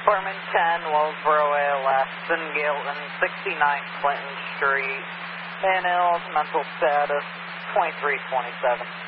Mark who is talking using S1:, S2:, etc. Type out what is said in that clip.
S1: Apartment 10, Wellsboro ALS, in Galeton, 69 Clinton Street, Van Hills, mental status 2327.